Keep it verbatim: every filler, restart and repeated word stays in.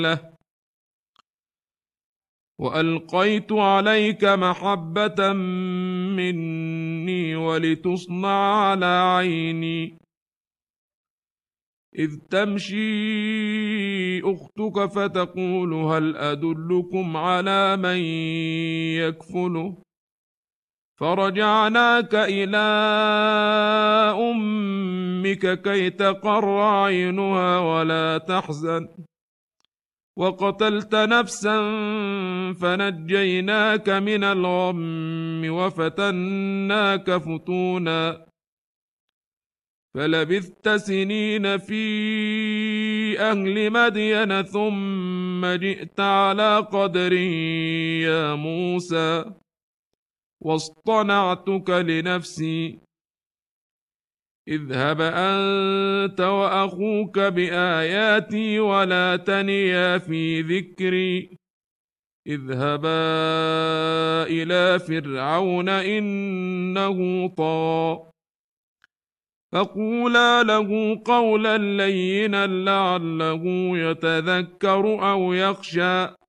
له وألقيت عليك محبة مني ولتصنع على عيني إذ تمشي أختك فتقول هل أدلكم على من يكفله فرجعناك إلى أمك كي تقر عينها ولا تحزن وقتلت نفسا فنجيناك من الغم وفتناك فتونا فلبثت سنين في أهل مدين ثم جئت على قدر يا موسى واصطنعتك لنفسي اذهب أنت وأخوك بآياتي ولا تنيا في ذكري اذهبا إلى فرعون إنه طغى فقولا له قولا لينا لعله يتذكر أو يخشى